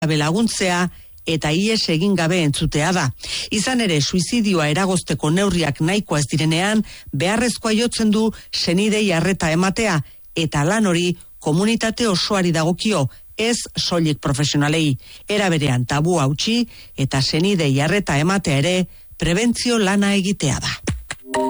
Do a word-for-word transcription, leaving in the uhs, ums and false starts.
laguntzea eta ies egin gabe entzutea da. Izan ere, suizidioa eragozteko neurriak nahikoa ez direnean, beharrezkoa jotzen du senidei arreta ematea, eta lan hori komunitate osoari dagokio, ez soilik profesionalei. Era berean tabua utzi eta senidei arreta ematea ere prebentzio lana egitea da.